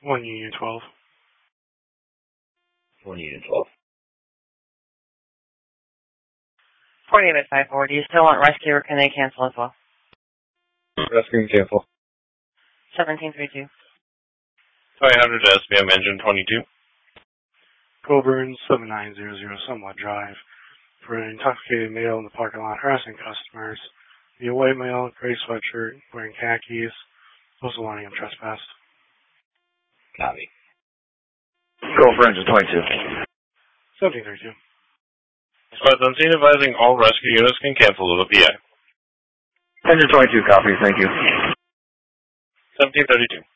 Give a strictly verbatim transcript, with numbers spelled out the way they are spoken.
one Union twelve. one Union twelve. four Unit five four, do you still want rescue or can they cancel as well? Rescue and cancel. seventeen thirty-two. five hundred S B M engine twenty-two. Coburn seven nine zero zero Somewhat Drive. For an intoxicated male in the parking lot harassing customers. The white male, gray sweatshirt, wearing khakis. Also wanting him trespassed. Copy. Go for engine twenty-two. seventeen thirty-two. Squads on scene advising all rescue units can cancel to the P I. Engine twenty-two, copy, thank you. seventeen thirty-two.